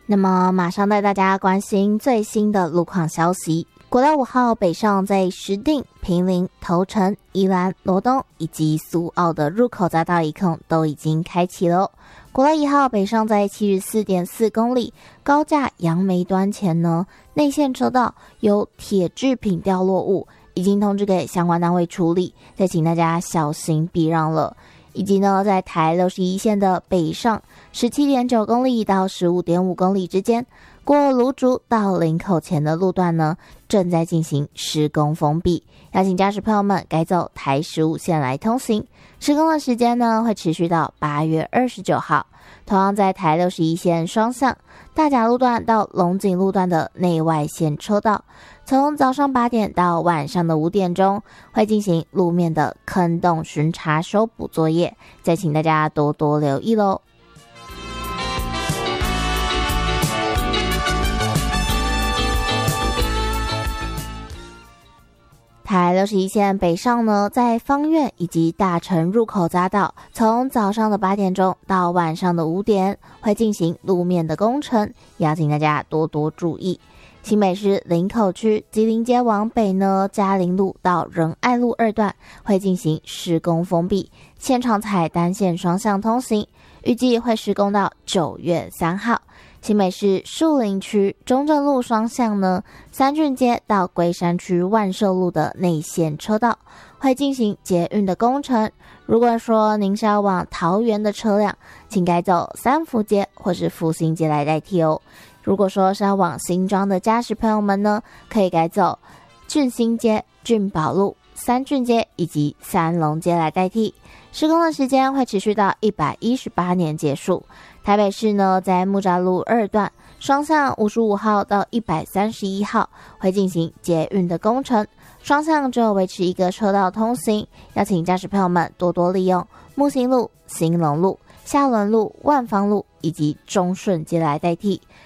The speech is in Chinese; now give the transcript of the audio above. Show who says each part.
Speaker 1: 那么马上带大家关心最新的路况消息。国道5号北上在石碇、坪林、头城、宜兰、罗东以及苏澳的入口匝道一控都已经开启了。国道1号北上在 74.4 公里高架杨梅端前呢，内线车道有铁制品掉落物，已经通知给相关单位处理，再请大家小心避让了。以及呢，在台61线的北上 17.9 公里到 15.5 公里之间，过芦竹到林口前的路段呢，正在进行施工封闭，邀请驾驶朋友们改走台15线来通行。施工的时间呢，会持续到8月29号。同样在台61线双向大甲路段到龙井路段的内外线车道，从早上8点到晚上的5点钟，会进行路面的坑洞巡查修补作业，再请大家多多留意咯。台61线北上呢，在芳苑以及大城入口匝道，从早上的8点钟到晚上的5点，会进行路面的工程，邀请大家多多注意。新北市林口区吉林街往北呢，嘉陵路到仁爱路2段会进行施工封闭，现场采单线双向通行，预计会施工到9月3号。新北市树林区中正路双向呢，三郡街到龟山区万寿路的内线车道会进行捷运的工程。如果说您是要往桃园的车辆，请改走三福街或是复兴街来代替哦。如果说是要往新庄的驾驶朋友们呢，可以改走俊兴街、俊宝路、三郡街以及三龙街来代替。施工的时间会持续到118年结束。台北市呢，在木栅路2段双向55号到131号会进行捷运的工程，双向只有维持一个车道通行，邀请驾驶朋友们多多利用木星路、兴隆路、下仑路、万芳路以及中顺街来代替。